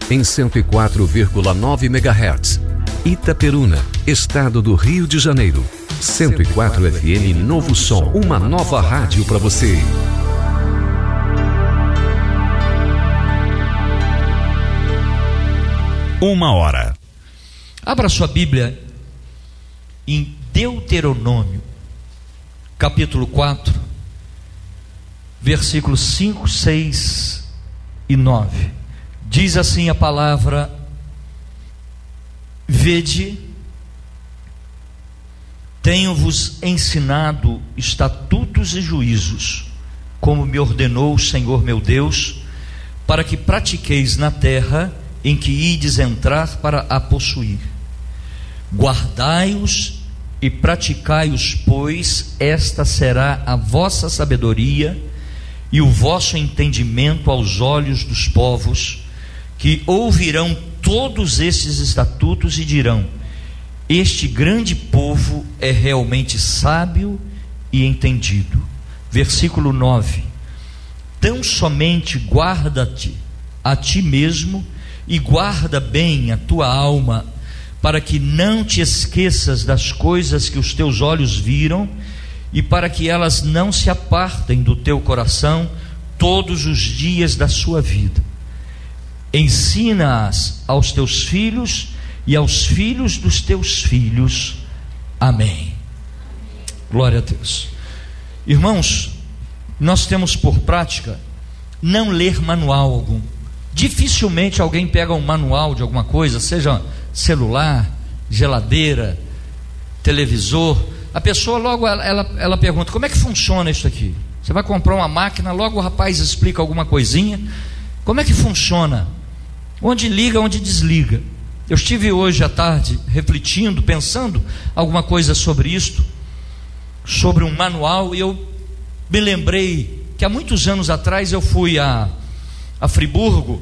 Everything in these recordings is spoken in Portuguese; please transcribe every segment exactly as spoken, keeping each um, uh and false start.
em cento e quatro vírgula nove megahertz. Itaperuna, estado do Rio de Janeiro. cento e quatro F M Novo Som, uma nova rádio para você. Uma hora. Abra sua Bíblia em Deuteronômio, capítulo quatro, versículos cinco, seis e nove. Diz assim a palavra: Vede, tenho-vos ensinado estatutos e juízos, como me ordenou o Senhor meu Deus, para que pratiqueis na terra em que ides entrar para a possuir. Guardai-os e praticai-os, pois esta será a vossa sabedoria e o vosso entendimento aos olhos dos povos, que ouvirão todos estes estatutos e dirão: este grande povo é realmente sábio e entendido. Versículo nove: tão somente guarda-te a ti mesmo e guarda bem a tua alma, para que não te esqueças das coisas que os teus olhos viram, e para que elas não se apartem do teu coração todos os dias da sua vida. Ensina-as aos teus filhos e aos filhos dos teus filhos. Amém. Glória a Deus. Irmãos, nós temos por prática não ler manual algum. Dificilmente alguém pega um manual de alguma coisa, seja celular, geladeira, televisor. A pessoa logo ela, ela, ela pergunta: como é que funciona isso aqui? Você vai comprar uma máquina, logo o rapaz explica alguma coisinha. Como é que funciona? Onde liga, onde desliga? Eu estive hoje à tarde refletindo, pensando alguma coisa sobre isto, sobre um manual, e eu me lembrei que há muitos anos atrás eu fui a, a Friburgo,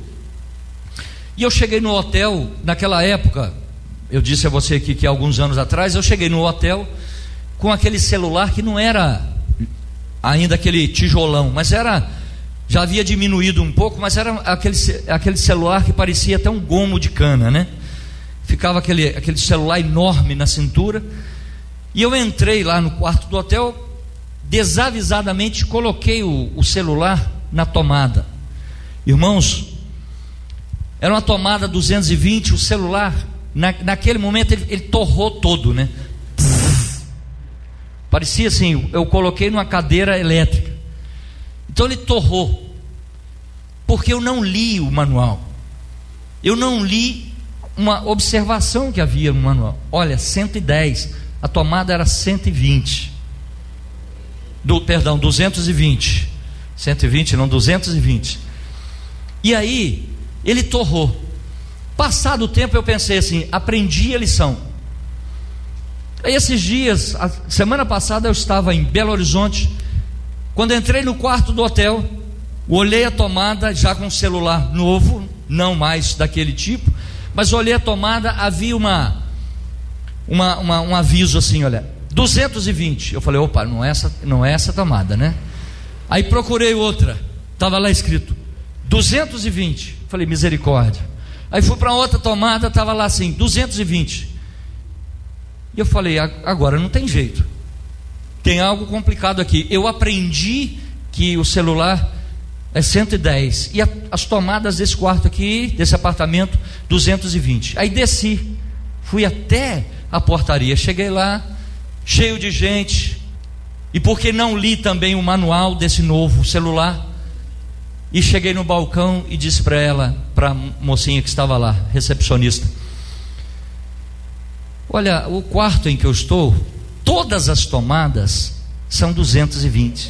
e eu cheguei no hotel, naquela época, eu disse a você aqui que há alguns anos atrás, eu cheguei no hotel com aquele celular que não era ainda aquele tijolão, mas era, já havia diminuído um pouco, mas era aquele, aquele celular que parecia até um gomo de cana, né? Ficava aquele, aquele celular enorme na cintura. E eu entrei lá no quarto do hotel, desavisadamente coloquei o, o celular na tomada. Irmãos, era uma tomada duzentos e vinte, o celular, na, naquele momento ele, ele torrou todo, né? Parecia assim, eu coloquei numa cadeira elétrica. Então ele torrou, porque eu não li o manual, eu não li uma observação que havia no manual. Olha, cento e dez, a tomada era cento e vinte, do, perdão, duzentos e vinte, cento e vinte não, duzentos e vinte. E aí ele torrou. Passado o tempo eu pensei assim: aprendi a lição. Aí esses dias, a semana passada eu estava em Belo Horizonte. Quando entrei no quarto do hotel, olhei a tomada já com um celular novo, não mais daquele tipo, mas olhei a tomada, havia uma, uma, uma um aviso assim, olha, duzentos e vinte. Eu falei: opa, não é essa, não é essa tomada, né? Aí procurei outra, estava lá escrito duzentos e vinte. Falei: misericórdia. Aí fui para outra tomada, estava lá assim, duzentos e vinte. E eu falei: agora não tem jeito, tem algo complicado aqui. Eu aprendi que o celular é cento e dez e a, as tomadas desse quarto aqui, desse apartamento, duzentos e vinte. Aí desci, fui até a portaria, cheguei lá, cheio de gente, e porque não li também o manual desse novo celular, e cheguei no balcão e disse para ela, para a mocinha que estava lá, recepcionista: olha, o quarto em que eu estou, todas as tomadas são duzentos e vinte.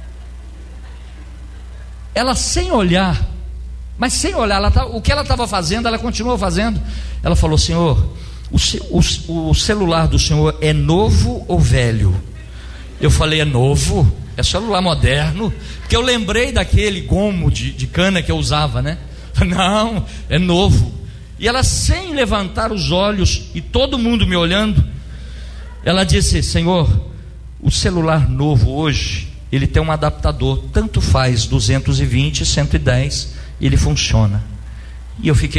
Ela, sem olhar, mas sem olhar, ela tá, o que ela estava fazendo, ela continuou fazendo. Ela falou: senhor, o, o, o celular do senhor é novo ou velho? Eu falei: é novo, é celular moderno. Porque eu lembrei daquele gomo de, de cana que eu usava, né? Não, é novo. E ela, sem levantar os olhos, e todo mundo me olhando, ela disse: senhor, o celular novo hoje, ele tem um adaptador, tanto faz duzentos e vinte, cento e dez, ele funciona. E eu fiquei